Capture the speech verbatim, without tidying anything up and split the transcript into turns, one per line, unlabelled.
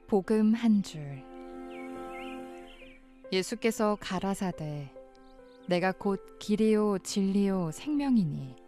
복음 한 줄. 예수께서 가라사대 내가 곧 길이요 진리요 생명이니